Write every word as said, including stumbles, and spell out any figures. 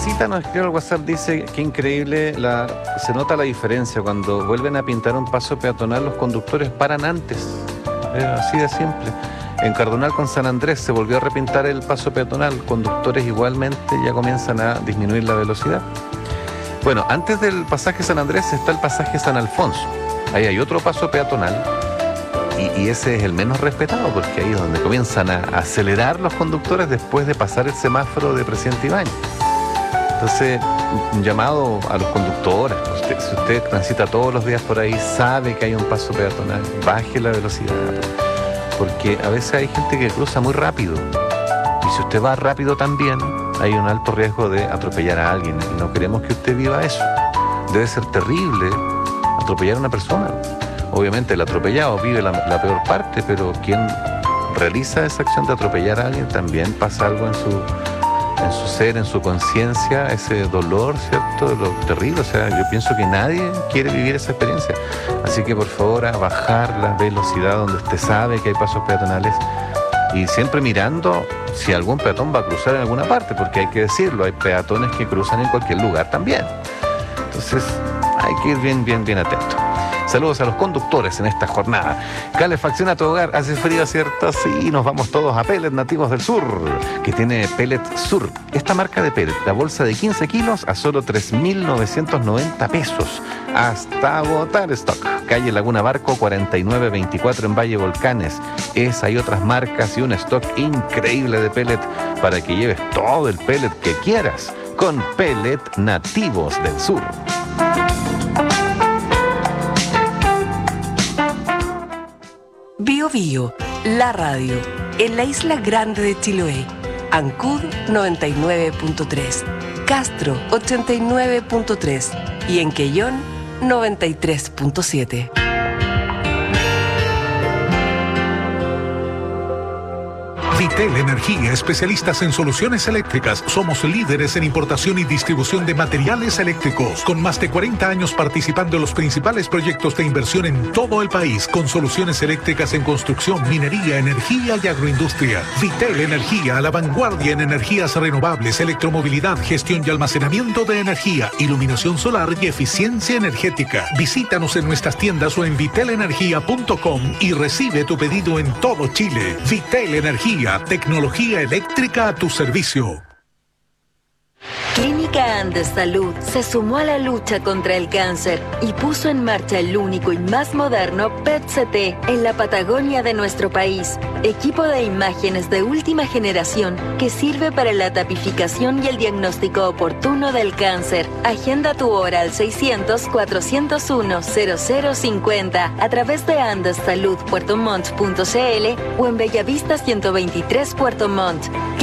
Teresita nos escribe al WhatsApp, dice que increíble, la, se nota la diferencia cuando vuelven a pintar un paso peatonal, los conductores paran antes, es así de simple. En Cardonal con San Andrés se volvió a repintar el paso peatonal, conductores igualmente ya comienzan a disminuir la velocidad. Bueno, antes del pasaje San Andrés está el pasaje San Alfonso, ahí hay otro paso peatonal y, y ese es el menos respetado porque ahí es donde comienzan a acelerar los conductores después de pasar el semáforo de Presidente Ibáñez. Entonces, un llamado a los conductores, usted, si usted transita todos los días por ahí, sabe que hay un paso peatonal, baje la velocidad, porque a veces hay gente que cruza muy rápido, y si usted va rápido también, hay un alto riesgo de atropellar a alguien, y no queremos que usted viva eso. Debe ser terrible atropellar a una persona. Obviamente el atropellado vive la, la peor parte, pero quien realiza esa acción de atropellar a alguien también pasa algo en su... en su ser, en su conciencia, ese dolor, ¿cierto? Lo terrible, o sea, yo pienso que nadie quiere vivir esa experiencia. Así que por favor, a bajar la velocidad donde usted sabe que hay pasos peatonales y siempre mirando si algún peatón va a cruzar en alguna parte, porque hay que decirlo, hay peatones que cruzan en cualquier lugar también. Entonces, hay que ir bien, bien, bien atento. Saludos a los conductores en esta jornada. Calefacción a tu hogar. Hace frío, ¿cierto? Sí, nos vamos todos a Pellet Nativos del Sur, que tiene Pellet Sur. Esta marca de pellet, la bolsa de quince kilos a solo tres mil novecientos noventa pesos. Hasta agotar stock. Calle Laguna Barco cuarenta y nueve veinticuatro en Valle Volcanes. Esa y otras marcas y un stock increíble de pellet para que lleves todo el pellet que quieras con Pellet Nativos del Sur. Bio Bio, la radio, en la isla grande de Chiloé. Ancud noventa y nueve punto tres, Castro ochenta y nueve punto tres y en Quellón noventa y tres punto siete. Vitel Energía, especialistas en soluciones eléctricas. Somos líderes en importación y distribución de materiales eléctricos, con más de cuarenta años participando en los principales proyectos de inversión en todo el país, con soluciones eléctricas en construcción, minería, energía y agroindustria. Vitel Energía, a la vanguardia en energías renovables, electromovilidad, gestión y almacenamiento de energía, iluminación solar y eficiencia energética. Visítanos en nuestras tiendas o en vitel energía punto com y recibe tu pedido en todo Chile. Vitel Energía, tecnología eléctrica a tu servicio. Clínica Andes Salud se sumó a la lucha contra el cáncer y puso en marcha el único y más moderno P E T C T en la Patagonia de nuestro país. Equipo de imágenes de última generación que sirve para la tapificación y el diagnóstico oportuno del cáncer. Agenda tu hora al seiscientos, cuatrocientos uno, cero cero cincuenta a través de andes salud puerto montt punto c l o en Bellavista ciento veintitrés Puerto Montt.